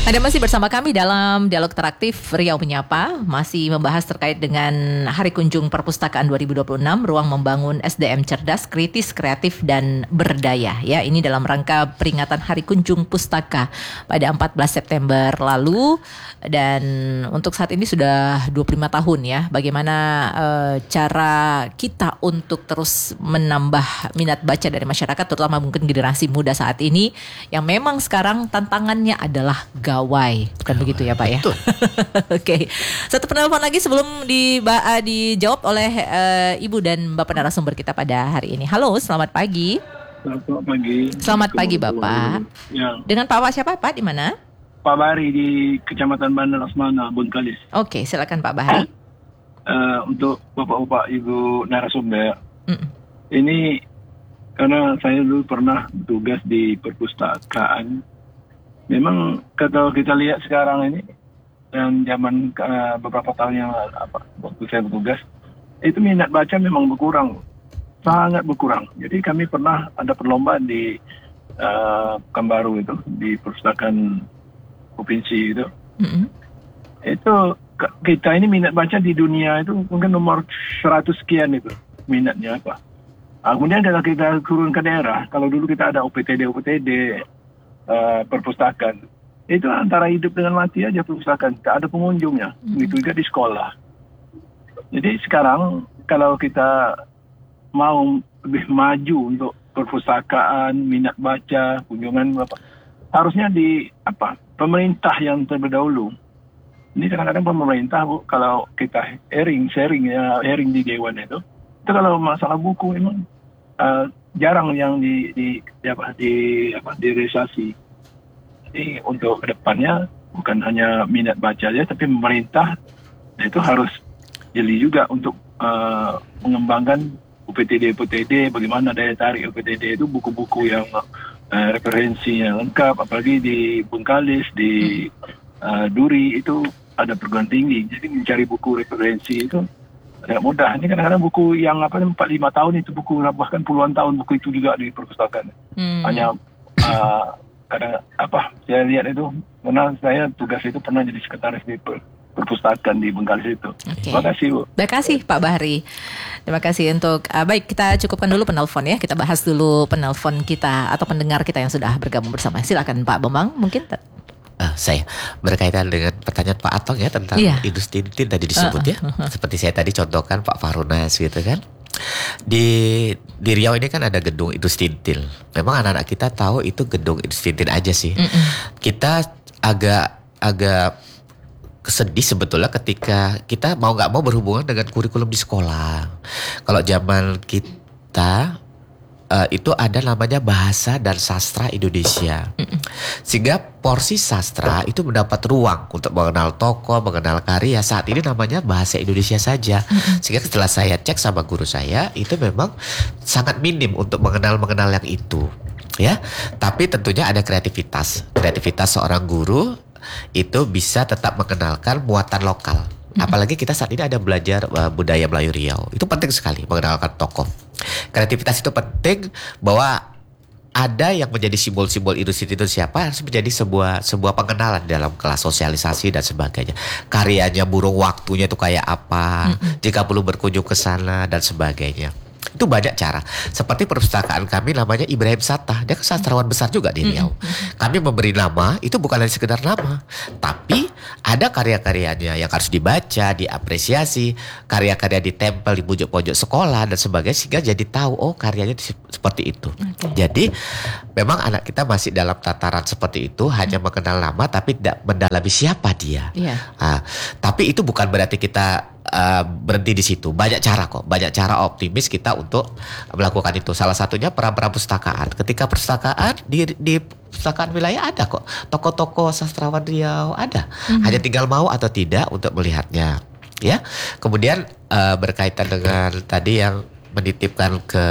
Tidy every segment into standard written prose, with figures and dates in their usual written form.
Anda masih bersama kami dalam Dialog Interaktif Riau Menyapa, masih membahas terkait dengan Hari Kunjung Perpustakaan 2026, Ruang Membangun SDM Cerdas, Kritis, Kreatif, dan Berdaya. Ya, ini dalam rangka peringatan Hari Kunjung Pustaka pada 14 September lalu. Dan untuk saat ini sudah 25 tahun ya, bagaimana cara kita untuk terus menambah minat baca dari masyarakat, terutama mungkin generasi muda saat ini, yang memang sekarang tantangannya adalah gawai, bukan begitu ya Pak ya? Betul. Oke, satu penelpon lagi sebelum dijawab oleh Ibu dan Bapak narasumber kita pada hari ini. Halo, selamat pagi. Selamat pagi. Selamat pagi Bapak. Ya. Dengan Pak siapa Pak? Di mana? Pak Bahari di Kecamatan Bandar Asmana, Bengkalis. Oke, silakan Pak Bahari. Untuk bapak-bapak ibu narasumber, ini karena saya dulu pernah bertugas di perpustakaan. Memang kalau kita lihat sekarang ini dan zaman beberapa tahun yang waktu saya bertugas, itu minat baca memang berkurang, sangat berkurang. Jadi kami pernah ada perlombaan di Pekanbaru itu, di perpustakaan provinsi itu. Itu kita ini minat baca di dunia itu mungkin nomor 100 sekian itu minatnya apa. Kemudian kalau kita turun ke daerah, kalau dulu kita ada OPTD perpustakaan, itu antara hidup dengan mati aja perpustakaan, tak ada pengunjungnya. Begitu juga di sekolah. Jadi sekarang kalau kita mau lebih maju untuk perpustakaan, minat baca, kunjungan harusnya pemerintah yang terlebih dahulu. Ini kadang-kadang pemerintah kalau kita sharing di Dewan itu kalau masalah buku memang jarang yang direalisasi. Jadi untuk kedepannya bukan hanya minat baca aja, tapi pemerintah itu harus jeli juga untuk mengembangkan UPTD, bagaimana daya tarik UPTD itu buku-buku yang referensi yang lengkap, apalagi di Bengkalis, di Duri itu ada perguruan tinggi, jadi mencari buku referensi itu tidak mudah. Ini kadang-kadang buku yang 4-5 tahun itu buku, bahkan puluhan tahun buku itu juga di perpustakaan. Hanya saya lihat itu, karena saya tugas itu pernah jadi sekretaris di perpustakaan di Bengkalis itu. Okay. Terima kasih Bu. Terima kasih Pak Bahari. Terima kasih untuk baik, kita cukupkan dulu penelpon ya. Kita bahas dulu penelpon kita atau pendengar kita yang sudah bergabung bersama. Silakan Pak Bambang mungkin. Saya berkaitan dengan pertanyaan Pak Atong ya tentang industri tadi disebut ya. Seperti saya tadi contohkan Pak Farunas gitu kan. Di Riau ini kan ada gedung industri intil. Memang anak-anak kita tahu itu gedung industri intil aja sih. Kita agak sedih sebetulnya ketika kita mau nggak mau berhubungan dengan kurikulum di sekolah. Kalau zaman kita itu ada namanya bahasa dan sastra Indonesia. Sehingga porsi sastra itu mendapat ruang untuk mengenal tokoh, mengenal karya. Saat ini namanya bahasa Indonesia saja. Sehingga setelah saya cek sama guru saya, itu memang sangat minim untuk mengenal yang itu. Ya, tapi tentunya ada kreativitas seorang guru itu bisa tetap mengenalkan muatan lokal. Apalagi kita saat ini ada belajar budaya Melayu Riau. Itu penting sekali mengenalkan tokoh. Kreativitas itu penting, bahwa ada yang menjadi simbol-simbol industri itu siapa, harus menjadi sebuah pengenalan dalam kelas sosialisasi dan sebagainya. Karyanya, burung waktunya itu kayak apa, jika perlu berkunjung ke sana dan sebagainya. Itu banyak cara. Seperti perpustakaan kami namanya Ibrahim Sattah. Dia kan sastrawan besar juga di Riau. Kami memberi nama, itu bukan hanya sekedar nama. Tapi ada karya-karyanya yang harus dibaca, diapresiasi. Karya-karya ditempel di pojok-pojok sekolah dan sebagainya. Sehingga jadi tahu, oh karyanya seperti itu. Jadi memang anak kita masih dalam tataran seperti itu. Hanya mengenal nama tapi tidak mendalami siapa dia. Tapi itu bukan berarti kita berhenti di situ. Banyak cara optimis kita untuk melakukan itu. Salah satunya peran perpustakaan. Ketika perpustakaan di perpustakaan wilayah ada kok tokoh-tokoh sastrawan Riau ada. Hanya tinggal mau atau tidak untuk melihatnya. Ya. Kemudian berkaitan dengan tadi yang menitipkan ke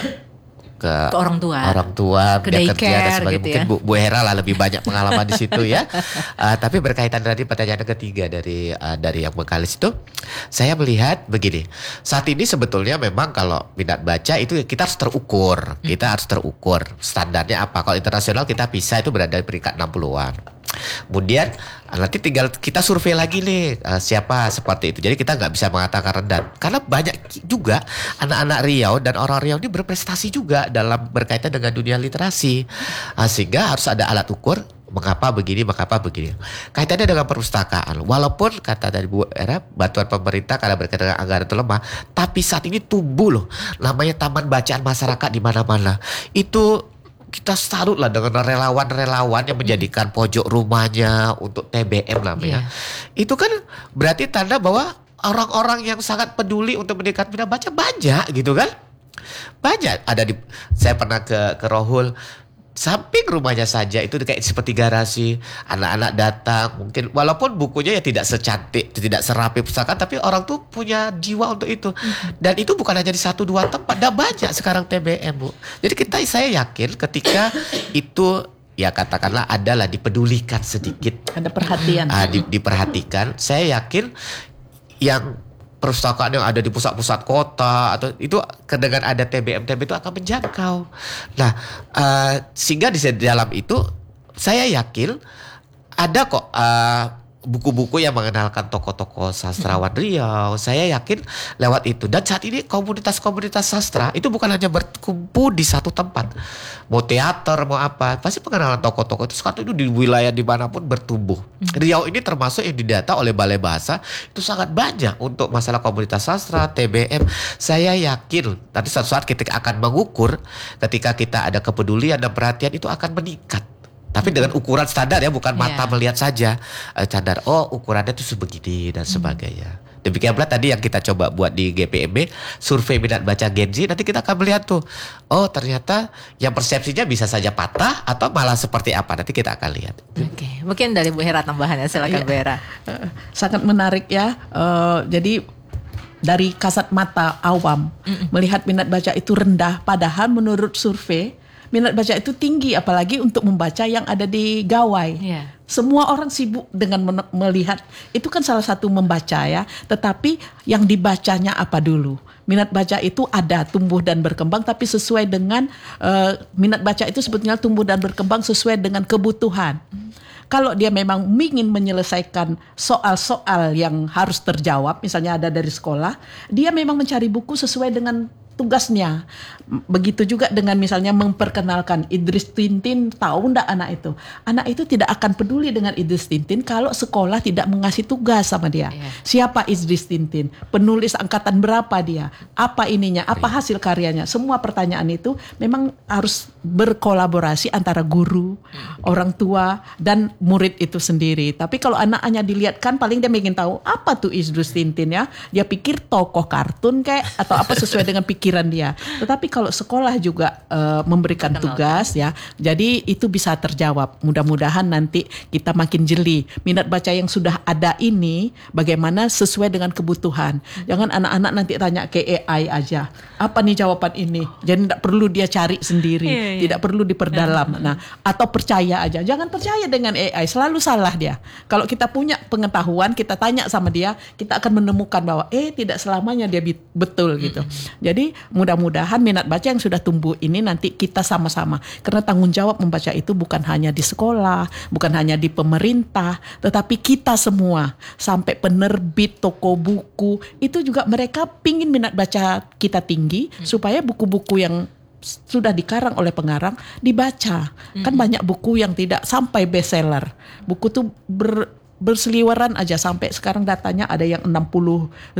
orang tua ke dia kerja dan sebagainya. gitu Mungkin ya. Bu Hera lah lebih banyak pengalaman di situ ya. Tapi berkaitan tadi pertanyaan ketiga dari yang Bengkalis itu, saya melihat begini. Saat ini sebetulnya memang kalau minat baca itu kita harus terukur. Kita harus terukur standarnya apa. Kalau internasional kita bisa itu berada di peringkat 60-an. Kemudian nanti tinggal kita survei lagi nih siapa seperti itu. Jadi kita nggak bisa mengatakan rendah karena banyak juga anak-anak Riau dan orang Riau ini berprestasi juga dalam berkaitan dengan dunia literasi, sehingga harus ada alat ukur. Mengapa begini. Kaitannya dengan perpustakaan. Walaupun kata dari Bu Era, bantuan pemerintah karena berkaitan dengan anggaran itu lemah, tapi saat ini tumbuh loh. Namanya taman bacaan masyarakat di mana-mana. Itu kita salut lah dengan relawan-relawan yang menjadikan pojok rumahnya untuk TBM namanya. Itu kan berarti tanda bahwa orang-orang yang sangat peduli untuk meningkatkan minat baca banyak gitu kan. Banyak. Saya pernah ke Rohul. Samping rumahnya saja itu kayak seperti garasi, anak-anak datang mungkin walaupun bukunya ya tidak secantik, tidak serapi pustakaan, tapi orang tuh punya jiwa untuk itu. Dan itu bukan hanya di 1-2 tempat, ada banyak sekarang TBM, Bu. Jadi saya yakin ketika itu ya katakanlah adalah dipedulikan sedikit, ada perhatian, diperhatikan, saya yakin yang perpustakaan yang ada di pusat-pusat kota atau itu dengan ada TBM itu akan menjangkau. Nah, sehingga di dalam itu saya yakin ada kok buku-buku yang mengenalkan tokoh-tokoh sastrawan Riau. Saya yakin lewat itu. Dan saat ini komunitas-komunitas sastra itu bukan hanya berkumpul di satu tempat. Mau teater, mau apa. Pasti pengenalan tokoh-tokoh itu sekarang itu di wilayah dimanapun bertumbuh. Riau ini termasuk yang didata oleh Balai Bahasa. Itu sangat banyak untuk masalah komunitas sastra, TBM. Saya yakin nanti suatu saat kita akan mengukur ketika kita ada kepedulian dan perhatian itu akan meningkat. Tapi dengan ukuran standar ya, bukan mata melihat saja. Standar, ukurannya itu sebegini dan sebagainya. Demikian pula tadi yang kita coba buat di GPMB, survei minat baca Gen Z, nanti kita akan melihat tuh, ternyata yang persepsinya bisa saja patah atau malah seperti apa, nanti kita akan lihat. Oke, mungkin dari Bu Hera tambahannya, silakan Bu Hera. Sangat menarik ya, jadi dari kasat mata awam, melihat minat baca itu rendah, padahal menurut survei, minat baca itu tinggi, apalagi untuk membaca yang ada di gawai. Semua orang sibuk dengan melihat, itu kan salah satu membaca ya. Tetapi yang dibacanya apa dulu? Minat baca itu ada, tumbuh dan berkembang, tapi sesuai dengan minat baca itu sebetulnya tumbuh dan berkembang sesuai dengan kebutuhan. Kalau dia memang ingin menyelesaikan soal-soal yang harus terjawab, misalnya ada dari sekolah, dia memang mencari buku sesuai dengan tugasnya. Begitu juga dengan misalnya memperkenalkan Idris Tintin, tahu enggak anak itu? Anak itu tidak akan peduli dengan Idris Tintin kalau sekolah tidak mengasih tugas sama dia. Siapa Idris Tintin? Penulis angkatan berapa dia? Apa ininya? Apa hasil karyanya? Semua pertanyaan itu memang harus berkolaborasi antara guru, orang tua, dan murid itu sendiri. Tapi kalau anak-anaknya dilihatkan, paling dia ingin tahu apa tuh Idris Tintin ya. Dia pikir tokoh kartun kayak atau apa sesuai dengan pikiran dia. Tetapi kalau sekolah juga memberikan tugas ya, jadi itu bisa terjawab. Mudah-mudahan nanti kita makin jeli. Minat baca yang sudah ada ini bagaimana sesuai dengan kebutuhan. Jangan anak-anak nanti tanya ke AI aja. Apa nih jawaban ini? Jadi tidak perlu dia cari sendiri, tidak perlu diperdalam. Nah, atau percaya aja. Jangan percaya dengan AI, selalu salah dia. Kalau kita punya pengetahuan, kita tanya sama dia, kita akan menemukan bahwa tidak selamanya dia betul gitu. Jadi mudah-mudahan minat baca yang sudah tumbuh ini nanti kita sama-sama, karena tanggung jawab membaca itu bukan hanya di sekolah, bukan hanya di pemerintah, tetapi kita semua sampai penerbit, toko buku itu juga mereka pingin minat baca kita tinggi supaya buku-buku yang sudah dikarang oleh pengarang dibaca. Kan banyak buku yang tidak sampai bestseller. Buku tuh berseliweran aja sampai sekarang datanya ada yang 64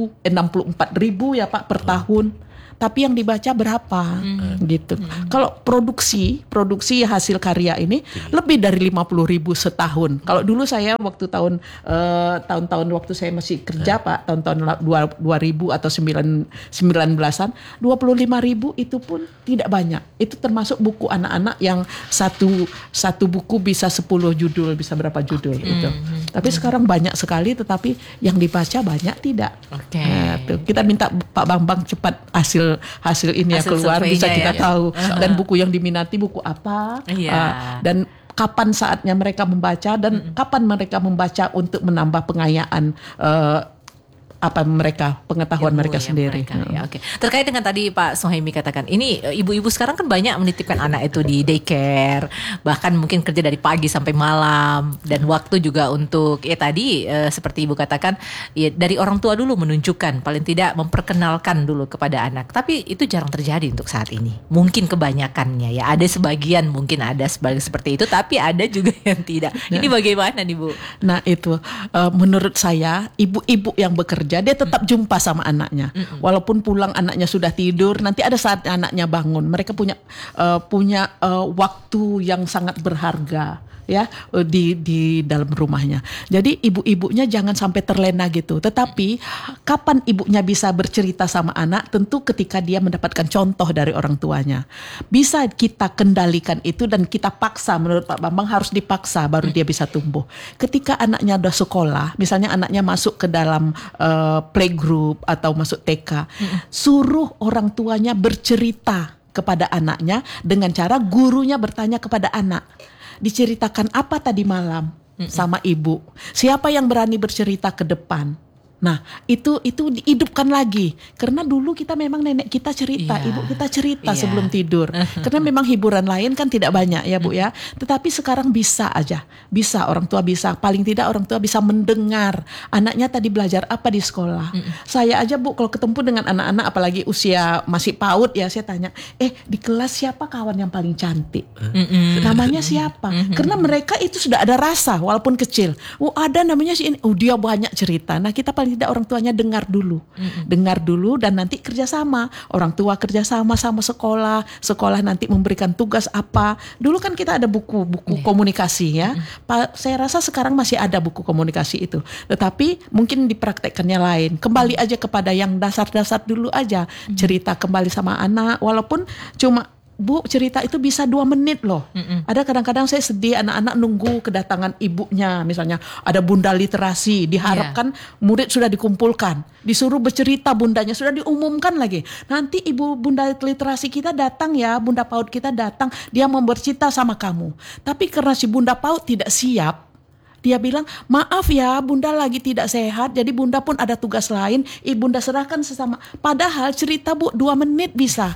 ribu ya Pak per tahun. Tapi yang dibaca berapa gitu. Kalau produksi hasil karya ini lebih dari 50.000 setahun. Kalau dulu saya waktu tahun-tahun waktu saya masih kerja Pak, tahun-tahun 2000 atau 19-an, 25.000 itu pun tidak banyak. Itu termasuk buku anak-anak yang satu buku bisa 10 judul, bisa berapa judul gitu. Tapi sekarang banyak sekali, tetapi yang dibaca banyak tidak. Nah, kita minta Pak Bambang cepat hasil ini yang keluar bisa kita tahu. Dan buku yang diminati buku apa, dan kapan saatnya mereka membaca, dan kapan mereka membaca untuk menambah pengayaan pengetahuan mereka sendiri. Ya, oke. Terkait dengan tadi Pak Suhaimi katakan, ini ibu-ibu sekarang kan banyak menitipkan anak itu di daycare, bahkan mungkin kerja dari pagi sampai malam, dan waktu juga untuk tadi seperti ibu katakan, ya dari orang tua dulu menunjukkan, paling tidak memperkenalkan dulu kepada anak. Tapi itu jarang terjadi untuk saat ini. Mungkin kebanyakannya ya, ada sebagian mungkin ada seperti itu, tapi ada juga yang tidak. Ini bagaimana nih Bu? Nah itu menurut saya ibu-ibu yang bekerja dia tetap jumpa sama anaknya, walaupun pulang anaknya sudah tidur. Nanti ada saat anaknya bangun, mereka punya waktu yang sangat berharga ya di dalam rumahnya. Jadi ibu-ibunya jangan sampai terlena gitu. Tetapi kapan ibunya bisa bercerita sama anak? Tentu ketika dia mendapatkan contoh dari orang tuanya. Bisa kita kendalikan itu dan kita paksa. Menurut Pak Bambang harus dipaksa baru dia bisa tumbuh. Ketika anaknya udah sekolah, misalnya anaknya masuk ke dalam playgroup atau masuk TK, suruh orang tuanya bercerita kepada anaknya dengan cara gurunya bertanya kepada anak. Diceritakan apa tadi malam sama ibu? Siapa yang berani bercerita ke depan? Nah, itu dihidupkan lagi. Karena dulu kita memang nenek kita cerita, ibu kita cerita sebelum tidur. Karena memang hiburan lain kan tidak banyak ya Bu ya. Tetapi sekarang bisa orang tua bisa. Paling tidak orang tua bisa mendengar anaknya tadi belajar apa di sekolah. Saya aja Bu kalau ketemu dengan anak-anak apalagi usia masih PAUD ya, saya tanya, di kelas siapa kawan yang paling cantik? Namanya siapa? Karena mereka itu sudah ada rasa walaupun kecil. Ada namanya si ini. Dia banyak cerita. Nah, kita paling tidak orang tuanya dengar dulu dan nanti kerjasama, orang tua kerjasama sama sekolah nanti memberikan tugas apa. Dulu kan kita ada buku komunikasi ya. Saya rasa sekarang masih ada buku komunikasi itu, tetapi mungkin dipraktekkannya lain. Kembali aja kepada yang dasar-dasar dulu aja, cerita kembali sama anak, walaupun cuma Bu, cerita itu bisa 2 menit loh. Ada kadang-kadang saya sedih anak-anak nunggu kedatangan ibunya. Misalnya ada bunda literasi, diharapkan murid sudah dikumpulkan. Disuruh bercerita bundanya, sudah diumumkan lagi. Nanti ibu bunda literasi kita datang ya, bunda PAUD kita datang, dia mau bercerita sama kamu. Tapi karena si bunda PAUD tidak siap, dia bilang, maaf ya bunda lagi tidak sehat, jadi bunda pun ada tugas lain, bunda serahkan sesama. Padahal cerita Bu 2 menit bisa.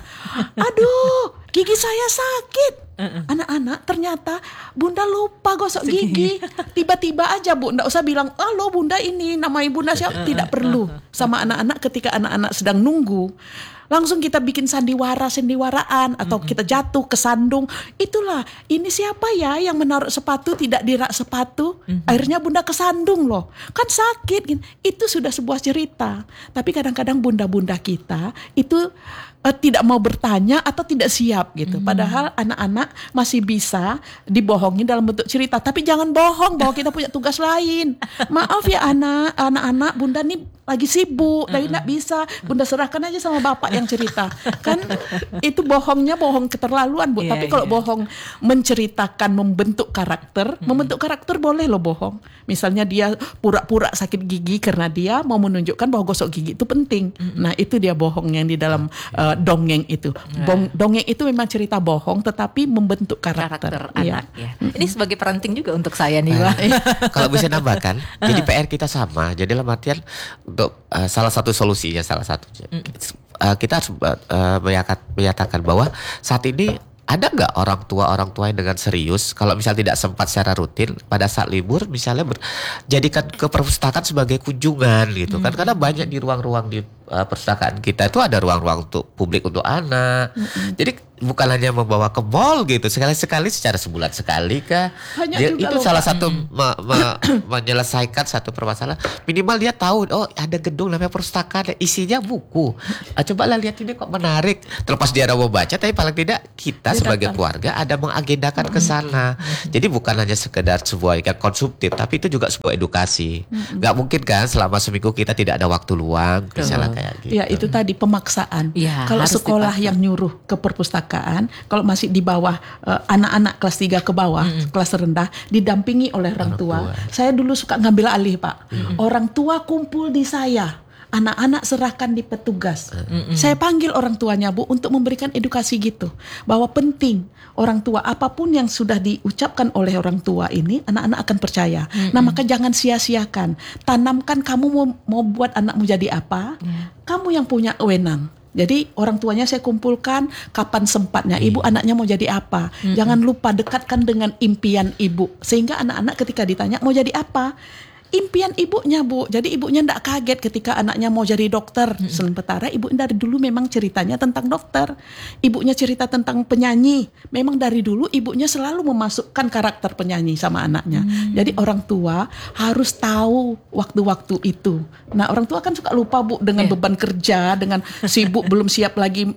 Aduh, gigi saya sakit. Anak-anak ternyata bunda lupa gosok gigi. Tiba-tiba aja Bu, enggak usah bilang, halo bunda ini, namanya bunda siapa. Tidak perlu. Sama anak-anak ketika anak-anak sedang nunggu, langsung kita bikin sandiwaraan atau kita jatuh kesandung. Itulah, ini siapa ya yang menaruh sepatu tidak dirak sepatu, akhirnya bunda kesandung loh, kan sakit. Itu sudah sebuah cerita. Tapi kadang-kadang bunda-bunda kita itu tidak mau bertanya atau tidak siap gitu. Padahal anak-anak masih bisa dibohongi dalam bentuk cerita. Tapi jangan bohong bahwa kita punya tugas lain. Maaf ya anak-anak, bunda nih lagi sibuk, tapi nggak bisa. Bunda serahkan aja sama bapak yang cerita. Kan itu bohongnya bohong keterlaluan Bu. Tapi kalau bohong menceritakan, membentuk karakter boleh loh bohong. Misalnya dia pura-pura sakit gigi karena dia mau menunjukkan bahwa gosok gigi itu penting. Nah itu dia bohong yang di dalam dongeng itu. Dongeng itu memang cerita bohong, tetapi membentuk karakter anak. Ya. Ini sebagai parenting juga untuk saya nih Pak. Kalau bisa nambahkan, jadi PR kita sama. Jadi dalam artian untuk salah satu solusinya, kita harus menyatakan bahwa saat ini ada nggak orang tua yang dengan serius kalau misal tidak sempat secara rutin pada saat libur misalnya jadikan ke perpustakaan sebagai kunjungan gitu kan, karena banyak di ruang-ruang di perpustakaan kita itu ada ruang-ruang untuk publik untuk anak. Jadi bukan hanya membawa ke mall gitu, sekali-sekali secara sebulan sekali kah. Itu salah satu menyelesaikan satu permasalahan. Minimal dia tahu, oh ada gedung namanya perpustakaan, isinya buku. Cobalah lihat ini kok menarik. Terlepas dia mau baca, tapi paling tidak kita sebagai keluarga ada mengagendakan ke sana. Jadi bukan hanya sekedar sebuah ikan konsumtif, tapi itu juga sebuah edukasi. Gak mungkin kan selama seminggu kita tidak ada waktu luang, misalnya kayak gitu. Ya itu tadi pemaksaan. Ya, kalau sekolah dipaksa. Yang nyuruh ke perpustakaan, kalau masih di bawah anak-anak kelas 3 ke bawah, kelas rendah, didampingi oleh orang tua. Saya dulu suka ngambil alih Pak. Orang tua kumpul di saya. anak-anak serahkan di petugas. Saya panggil orang tuanya, Bu, untuk memberikan edukasi gitu. Bahwa penting orang tua, apapun yang sudah diucapkan oleh orang tua ini, anak-anak akan percaya. Nah, maka jangan sia-siakan. Tanamkan kamu mau buat anakmu jadi apa, kamu yang punya wewenang. Jadi orang tuanya saya kumpulkan kapan sempatnya, ibu anaknya mau jadi apa. Jangan lupa dekatkan dengan impian ibu. Sehingga anak-anak ketika ditanya mau jadi apa, impian ibunya, Bu. Jadi ibunya tidak kaget ketika anaknya mau jadi dokter. Sementara ibu dari dulu memang ceritanya tentang dokter. Ibunya cerita tentang penyanyi. Memang dari dulu ibunya selalu memasukkan karakter penyanyi sama anaknya. Jadi orang tua harus tahu waktu-waktu itu. Nah, orang tua kan suka lupa, Bu, dengan beban kerja, dengan sibuk belum siap lagi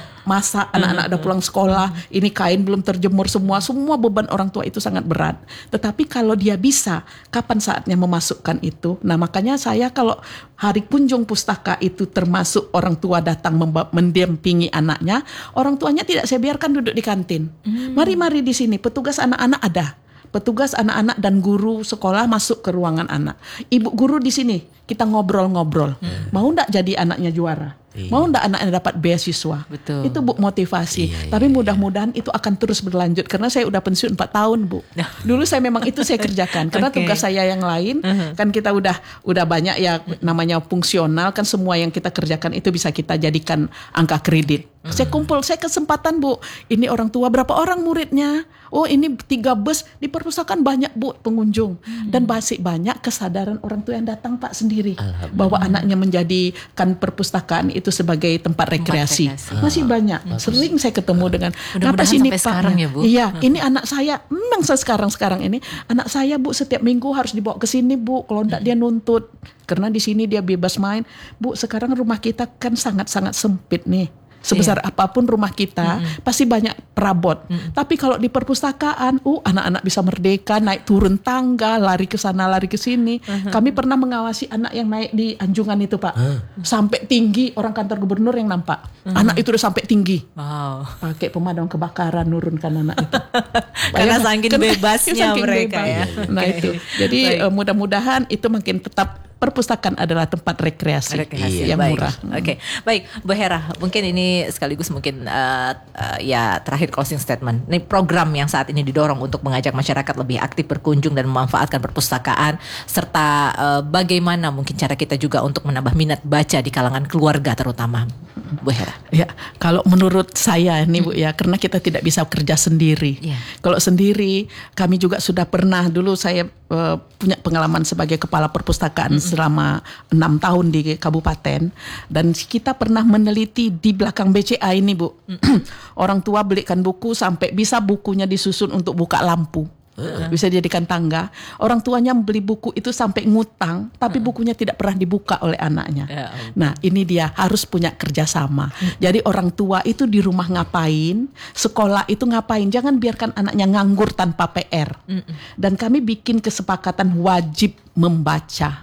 masa anak-anak udah pulang sekolah, ini kain belum terjemur semua beban orang tua itu sangat berat. Tetapi kalau dia bisa, kapan saatnya memasukkan itu? Nah, makanya saya kalau hari kunjung pustaka itu termasuk orang tua datang mendampingi anaknya, orang tuanya tidak saya biarkan duduk di kantin. Mari di sini, petugas anak-anak ada. Petugas anak-anak dan guru sekolah masuk ke ruangan anak. Ibu guru di sini, kita ngobrol-ngobrol. Mau enggak jadi anaknya juara? Mau enggak anaknya dapat beasiswa? Betul. Itu, Bu, motivasi. Tapi mudah-mudahan itu akan terus berlanjut. Karena saya udah pensiun 4 tahun, Bu. Dulu saya memang itu saya kerjakan. Karena tugas saya yang lain, kan kita udah banyak ya namanya fungsional. Kan semua yang kita kerjakan itu bisa kita jadikan angka kredit. Saya kesempatan, Bu. Ini orang tua, berapa orang muridnya? Oh, ini 3 bus. Di perpustakaan banyak, Bu, pengunjung. Dan masih banyak kesadaran orang tua yang datang, Pak, sendiri. Bahwa anaknya menjadikan perpustakaan itu sebagai tempat rekreasi. Masih banyak. Sering saya ketemu dengan, kenapa sini, Pak? Sekarang ya, Bu? Iya, ini anak saya. Memang sekarang ini anak saya, Bu, setiap minggu harus dibawa ke sini, Bu. Kalau enggak dia nuntut. Karena di sini dia bebas main. Bu, sekarang rumah kita kan sangat-sangat sempit nih. Sebesar apapun rumah kita, pasti banyak perabot. Tapi kalau di perpustakaan, anak-anak bisa merdeka, naik turun tangga, lari ke sana, lari ke sini. Kami pernah mengawasi anak yang naik di Anjungan itu, Pak. Sampai tinggi, orang kantor gubernur yang nampak. Anak itu udah sampai tinggi. Wow. Pakai pemadam kebakaran nurunkan anak itu. Karena saking bebasnya saking mereka bebas. ya. Nah itu. Jadi mudah-mudahan itu makin tetap perpustakaan adalah tempat rekreasi yang murah. Oke, baik, Bu Hera, mungkin ini sekaligus mungkin ya terakhir closing statement. Ini program yang saat ini didorong untuk mengajak masyarakat lebih aktif berkunjung dan memanfaatkan perpustakaan, serta bagaimana mungkin cara kita juga untuk menambah minat baca di kalangan keluarga terutama, Bu Hera. Ya, kalau menurut saya nih, Bu, ya, karena kita tidak bisa kerja sendiri. Kalau sendiri, kami juga sudah pernah, dulu saya punya pengalaman sebagai kepala perpustakaan selama 6 tahun di kabupaten, dan kita pernah meneliti di belakang BCA ini, Bu. Orang tua belikan buku sampai bisa bukunya disusun untuk buka lampu. Bisa dijadikan tangga. Orang tuanya beli buku itu sampai ngutang, tapi bukunya tidak pernah dibuka oleh anaknya. Nah, ini dia harus punya kerjasama. Jadi orang tua itu di rumah ngapain, sekolah itu ngapain. Jangan biarkan anaknya nganggur tanpa PR. Dan kami bikin kesepakatan wajib membaca.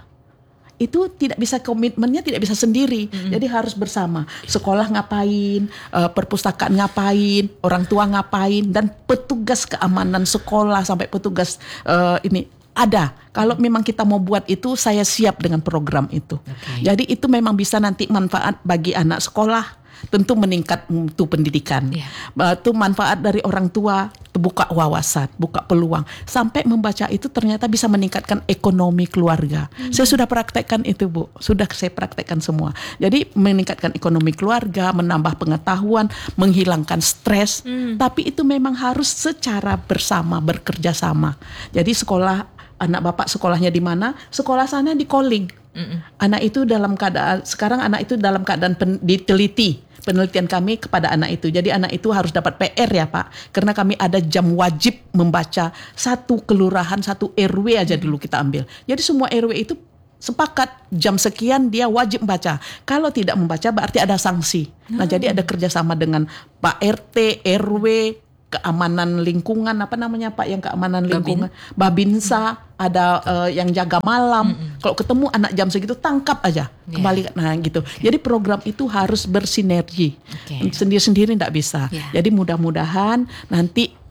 Itu tidak bisa, komitmennya tidak bisa sendiri. Jadi harus bersama. Sekolah ngapain, perpustakaan ngapain, orang tua ngapain, dan petugas keamanan sekolah sampai petugas ini ada. Kalau memang kita mau buat itu, saya siap dengan program itu. Jadi itu memang bisa nanti manfaat bagi anak sekolah. Tentu meningkat mutu pendidikan. Itu manfaat dari orang tua, buka wawasan, buka peluang. Sampai membaca itu ternyata bisa meningkatkan ekonomi keluarga. Saya sudah praktekkan itu, Bu. Sudah saya praktekkan semua. Jadi meningkatkan ekonomi keluarga, menambah pengetahuan, menghilangkan stres. Tapi itu memang harus secara bersama, bekerja sama. Jadi sekolah, anak bapak sekolahnya di mana? Sekolah sana di calling. Anak itu dalam keadaan, sekarang anak itu dalam keadaan diteliti. Penelitian kami kepada anak itu. Jadi anak itu harus dapat PR ya, Pak. Karena kami ada jam wajib membaca. 1 kelurahan, 1 RW aja dulu kita ambil. Jadi semua RW itu sepakat jam sekian dia wajib membaca. Kalau tidak membaca berarti ada sanksi. Nah, jadi ada kerjasama dengan Pak RT, RW, keamanan lingkungan, apa namanya Pak yang keamanan lingkungan, Babinsa, ada yang jaga malam. Kalau ketemu anak jam segitu tangkap aja, kembali. Nah gitu. Jadi program itu harus bersinergi. Sendiri-sendiri tidak bisa. Jadi mudah-mudahan nanti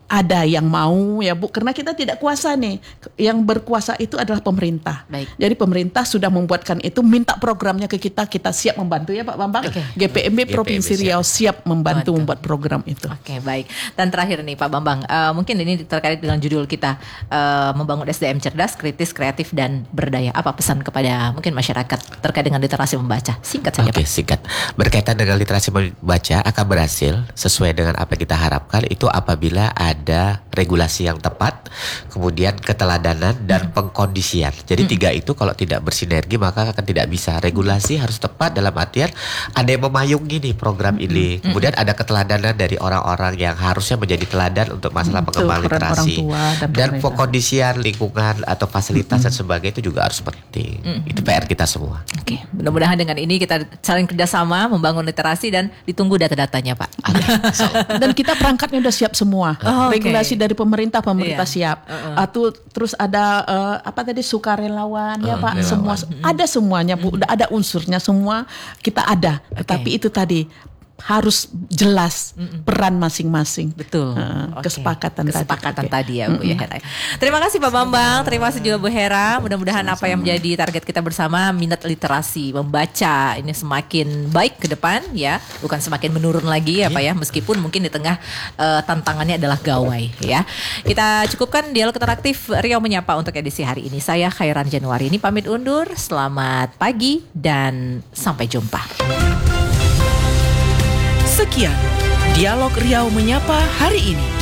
ada yang mau ya Bu, karena kita tidak kuasa nih. Yang berkuasa itu adalah pemerintah. Baik. Jadi pemerintah sudah membuatkan itu, minta programnya ke kita siap membantu ya Pak Bambang. Okay. GPMB Provinsi Riau siap membantu membuat program itu. Oke, baik. Dan terakhir nih Pak Bambang, mungkin ini terkait dengan judul kita, membangun SDM cerdas, kritis, kreatif dan berdaya. Apa pesan kepada mungkin masyarakat terkait dengan literasi membaca? Singkat saja Pak. Oke, singkat. Berkaitan dengan literasi membaca akan berhasil sesuai dengan apa yang kita harapkan itu apabila ada regulasi yang tepat, kemudian keteladanan dan pengkondisian. Jadi 3 itu kalau tidak bersinergi maka akan tidak bisa. Regulasi harus tepat dalam artian ada yang memayungi nih program ini. Kemudian ada keteladanan dari orang-orang yang harusnya menjadi teladan untuk masalah pengembangan literasi. Dan pengkondisian lingkungan atau fasilitas dan sebagainya itu juga harus penting. Itu PR kita semua. Oke, mudah-mudahan dengan ini kita saling kerjasama membangun literasi dan ditunggu data-datanya Pak. Dan kita perangkatnya udah siap semua. Regulasi dari pemerintah siap. Terus ada sukarelawan ya Pak. Semua ada semuanya Bu. Udah ada unsurnya semua. Kita ada. Tetapi itu tadi harus jelas peran masing-masing. Betul. Kesepakatan tadi ya Bu ya Hera. Terima kasih Pak Bambang, terima kasih juga Bu Hera. Mudah-mudahan apa yang menjadi target kita bersama, minat literasi membaca ini semakin baik ke depan ya, bukan semakin menurun lagi ya Pak ya, meskipun mungkin di tengah tantangannya adalah gawai ya. Kita cukupkan dialog interaktif Riau Menyapa untuk edisi hari ini. Saya Khairan Januari ini pamit undur. Selamat pagi dan sampai jumpa. Sekian Dialog Riau Menyapa hari ini.